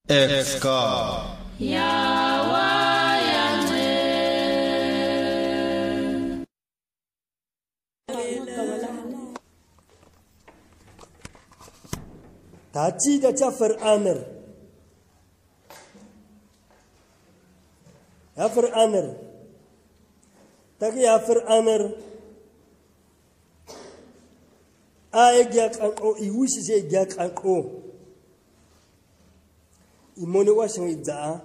Exka Tachi da Jafar Amir. Jafar Amir. Taki Jafar Amir. Aye gyak anko iwisi se gyak anko. Imone wasang idza.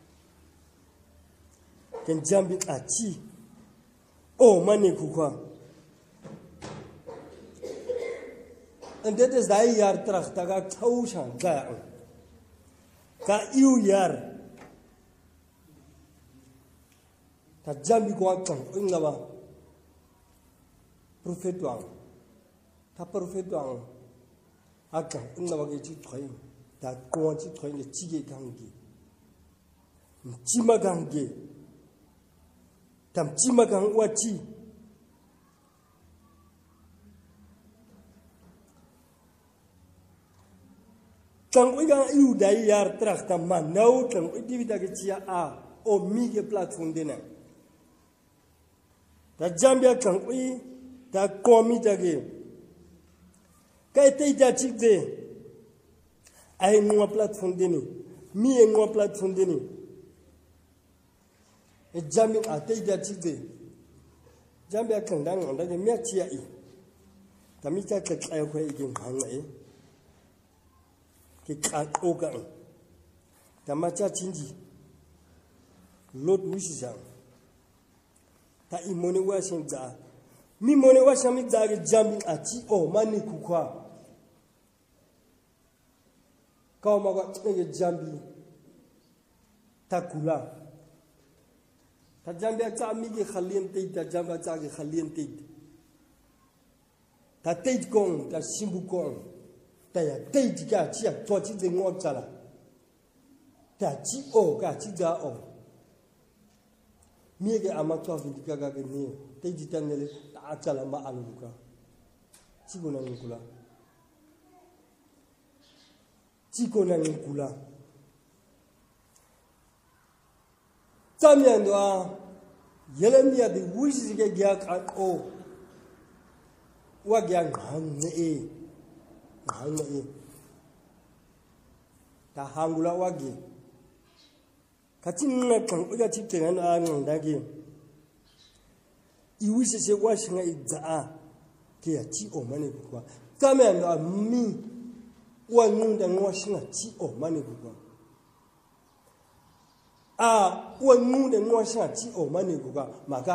Ken jambi achi. Oh mane kukwa. En dit is die jaar terug, dat ik thuis aan gaan. Ka uw jaar. Dat jambi kwa kan, ingawa. Profet wang. Dat profet wang. Akan, ingawa ke chi thoy. Dat kwa chi thoy le chi ge gangi. Chima gangi. Tam chima gang wa chi. Kan we gaan uw die jaar terug dan maar nou kan we die dat het ja a o mige platform denen. Dat Zambia kan we dat komi dat ge. Kijk te dat ik de. Ai no platform denen. Mi no platform denen. Het Zambia a te dat ik de. Zambia kan dan dat je meer tia i. Dat mi ka ka kai ko igen hang ke ogan da macha chinji lot wishisang ta imone washin za mi mone washami za ge jambi achi o mani kukwa ka ma ga ge jambi takula ta jambi ta mi ge khalien te ta jamba ta ge khalien te ta te kong ta simbu kong Taya teiti ka chia tua chi de ngo chala. Ta chi o ka chi ga o. Mie ke ama tua vindika ga ke ni. Teiti tanele ta chala ma aluka. Chi ko na ngula. Chi ko na ngula. Tamian doa Yeremia de wishi ke gya ka o. Wa gya ngane Hangna ta hangula wagi katin na kan uga cikin an dage iwisi se washinga idza ke ya ci o mane kuwa kama ndo mi wanu da washinga ci o mane kuwa wanu da washinga ci o mane kuwa maka